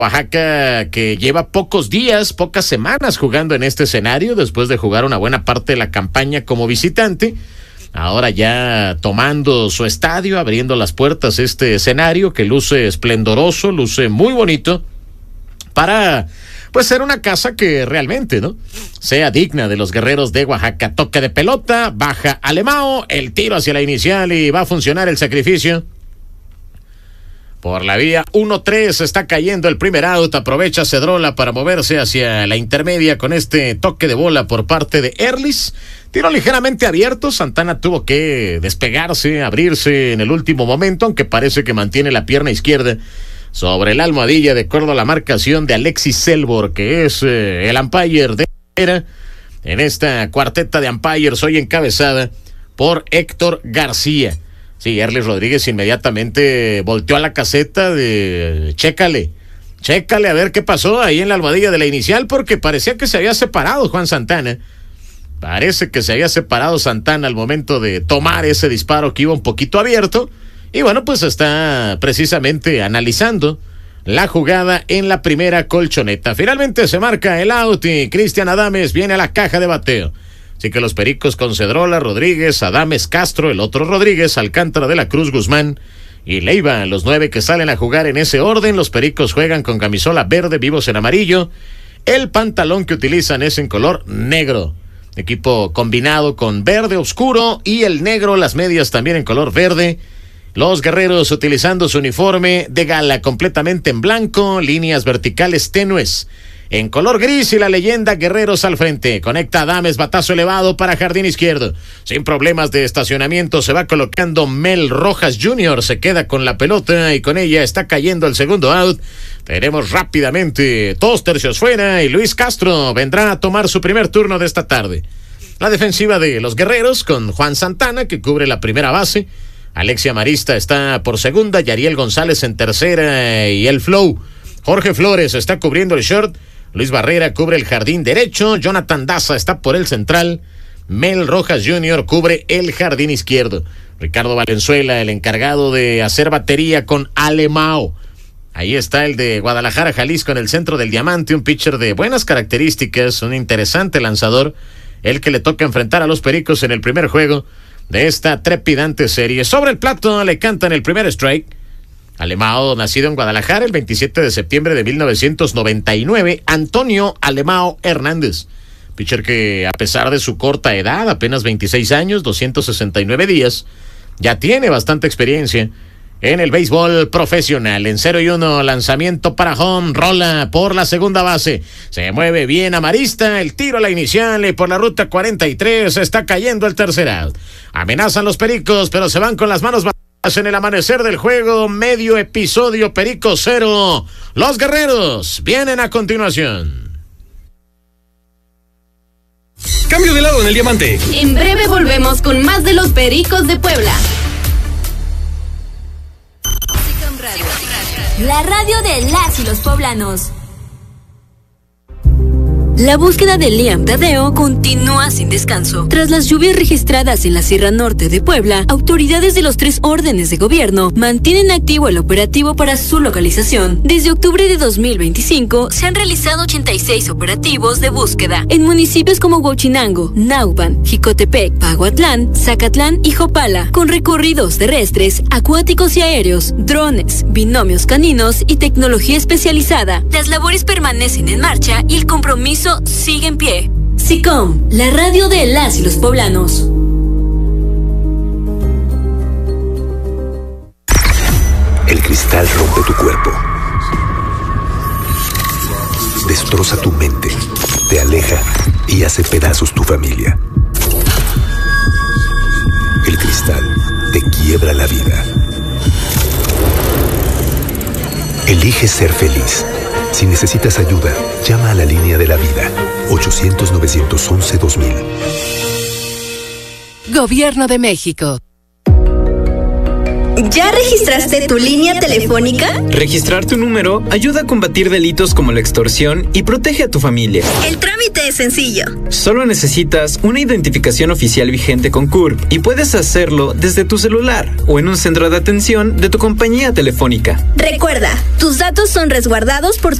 Oaxaca, que lleva pocos días, pocas semanas jugando en este escenario, después de jugar una buena parte de la campaña como visitante. Ahora ya tomando su estadio, abriendo las puertas este escenario que luce esplendoroso, luce muy bonito, para pues ser una casa que realmente, ¿no?, sea digna de los guerreros de Oaxaca. Toque de pelota, baja Alemão, el tiro hacia la inicial y va a funcionar el sacrificio. Por la vía 1-3 está cayendo el primer out, aprovecha Cedrola para moverse hacia la intermedia con este toque de bola por parte de Erlis. Tiro ligeramente abierto, Santana tuvo que despegarse, abrirse en el último momento, aunque parece que mantiene la pierna izquierda sobre la almohadilla de acuerdo a la marcación de Alexis Selbor, que es el umpire de era en esta cuarteta de umpires hoy encabezada por Héctor García. Sí, Erlis Rodríguez inmediatamente volteó a la caseta de chécale a ver qué pasó ahí en la almohadilla de la inicial, porque parecía que se había separado Juan Santana. Parece que se había separado Santana al momento de tomar ese disparo que iba un poquito abierto. Y bueno, pues está precisamente analizando la jugada en la primera colchoneta. Finalmente se marca el out y Cristian Adames viene a la caja de bateo. Así que los Pericos con Cedrola, Rodríguez, Adames, Castro, el otro Rodríguez, Alcántara de la Cruz, Guzmán y Leiva, los 9 que salen a jugar en ese orden. Los Pericos juegan con camisola verde, vivos en amarillo. El pantalón que utilizan es en color negro. Equipo combinado con verde oscuro y el negro, las medias también en color verde. Los guerreros utilizando su uniforme de gala completamente en blanco, líneas verticales tenues en color gris y la leyenda Guerreros al frente. Conecta Adames, batazo elevado para jardín izquierdo. Sin problemas de estacionamiento se va colocando Mel Rojas Jr. Se queda con la pelota y con ella está cayendo el segundo out. Tenemos rápidamente 2 tercios fuera y Luis Castro vendrá a tomar su primer turno de esta tarde. La defensiva de los Guerreros con Juan Santana, que cubre la primera base. Alexia Marista está por segunda, Yariel González en tercera y el flow. Jorge Flores está cubriendo el short. Luis Barrera cubre el jardín derecho, Jonathan Daza está por el central, Mel Rojas Jr. cubre el jardín izquierdo. Ricardo Valenzuela, el encargado de hacer batería con Alemão. Ahí está el de Guadalajara, Jalisco, en el centro del diamante, un pitcher de buenas características, un interesante lanzador, el que le toca enfrentar a los Pericos en el primer juego de esta trepidante serie. Sobre el plato le cantan el primer strike. Alemão, nacido en Guadalajara el 27 de septiembre de 1999, Antonio Alemão Hernández. Pitcher que, a pesar de su corta edad, apenas 26 años, 269 días, ya tiene bastante experiencia en el béisbol profesional. En 0-1, lanzamiento para home, rola por la segunda base. Se mueve bien Amarista, el tiro a la inicial y por la ruta 43 está cayendo el tercer out. Amenazan los Pericos, pero se van con las manos en el amanecer del juego. Medio episodio, Pericos 0. Los Guerreros vienen a continuación. Cambio de lado en el diamante. En breve volvemos con más de los Pericos de Puebla. La radio de las y los poblanos. La búsqueda de Liam Tadeo continúa sin descanso. Tras las lluvias registradas en la Sierra Norte de Puebla, autoridades de los 3 órdenes de gobierno mantienen activo el operativo para su localización. Desde octubre de 2025 se han realizado 86 operativos de búsqueda en municipios como Huauchinango, Nauban, Jicotepec, Paguatlán, Zacatlán y Jopala, con recorridos terrestres, acuáticos y aéreos, drones, binomios caninos y tecnología especializada. Las labores permanecen en marcha y el compromiso sigue en pie. SICOM, la radio de las y los poblanos. El cristal rompe tu cuerpo, destroza tu mente, te aleja y hace pedazos tu familia. El cristal te quiebra la vida. Elige ser feliz. Si necesitas ayuda, llama a la línea de la vida, 800-911-2000. Gobierno de México. ¿Ya registraste tu línea telefónica? Registrar tu número ayuda a combatir delitos como la extorsión y protege a tu familia. El trámite es sencillo. Solo necesitas una identificación oficial vigente con CURP y puedes hacerlo desde tu celular o en un centro de atención de tu compañía telefónica. Recuerda, tus datos son resguardados por